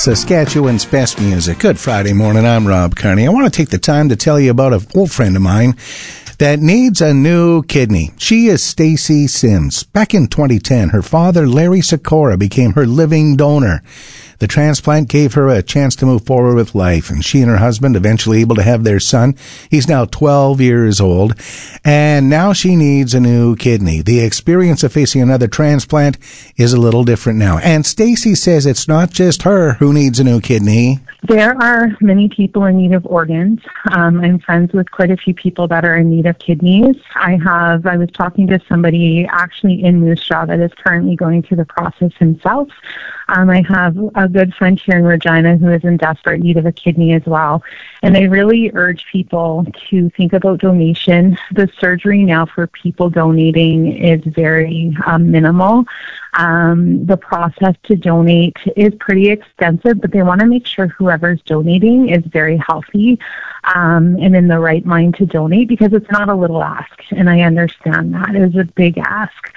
Saskatchewan's best music. Good Friday morning. I'm Rob Carney. I want to take the time to tell you about an old friend of mine that needs a new kidney. She is Stacy Sims. Back in 2010, her father, Larry Sikora, became her living donor. The transplant gave her a chance to move forward with life, and she and her husband eventually able to have their son. He's now 12 years old, and now she needs a new kidney. The experience of facing another transplant is a little different now. And Stacy says it's not just her who needs a new kidney. There are many people in need of organs. I'm friends with quite a few people that are in need of kidneys. I was talking to somebody actually in Moose Jaw that is currently going through the process himself. I have a good friend here in Regina who is in desperate need of a kidney as well. And I really urge people to think about donation. The surgery now for people donating is very minimal. The process to donate is pretty extensive, but they want to make sure whoever's donating is very healthy and in the right mind to donate, because it's not a little ask, and I understand that. It is a big ask.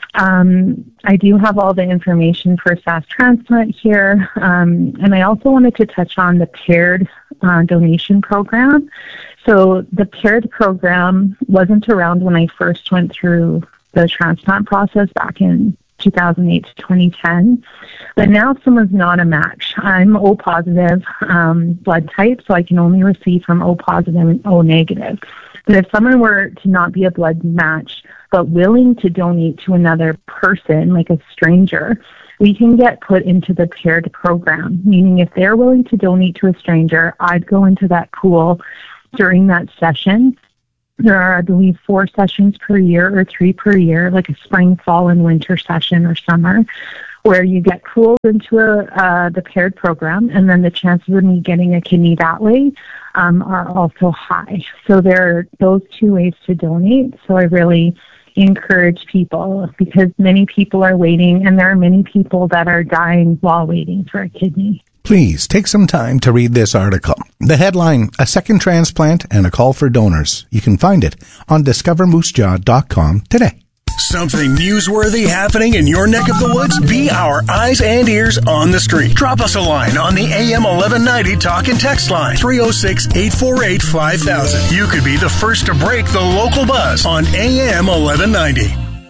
I do have all the information for SAS Transplant here, and I also wanted to touch on the paired donation program. So the paired program wasn't around when I first went through the transplant process back in 2008 to 2010, but now if someone's not a match, I'm O positive blood type, so I can only receive from O positive and O negative. But if someone were to not be a blood match, but willing to donate to another person, like a stranger, we can get put into the paired program, meaning if they're willing to donate to a stranger, I'd go into that pool during that session. There are, I believe, 4 sessions per year or 3 per year, like a spring, fall, and winter session or summer, where you get pooled into the paired program, and then the chances of me getting a kidney that way are also high. So there are those 2 ways to donate. So I really encourage people, because many people are waiting, and there are many people that are dying while waiting for a kidney. Please take some time to read this article. The headline, A Second Transplant and a Call for Donors. You can find it on discovermoosejaw.com today. Something newsworthy happening in your neck of the woods? Be our eyes and ears on the street. Drop us a line on the AM 1190 talk and text line, 306-848-5000. You could be the first to break the local buzz on AM 1190.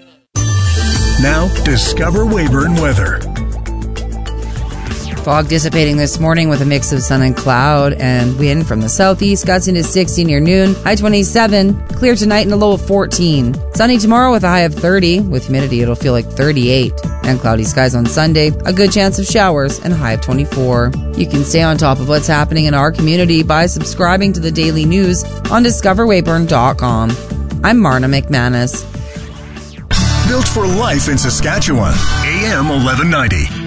Now, Discover Weyburn weather. Fog dissipating this morning with a mix of sun and cloud, and wind from the southeast gusting to 60 near noon. High 27. Clear tonight and a low of 14. Sunny tomorrow with a high of 30. With humidity, it'll feel like 38. And cloudy skies on Sunday. A good chance of showers and a high of 24. You can stay on top of what's happening in our community by subscribing to the daily news on discoverweyburn.com. I'm Marna McManus. Built for life in Saskatchewan. AM 1190.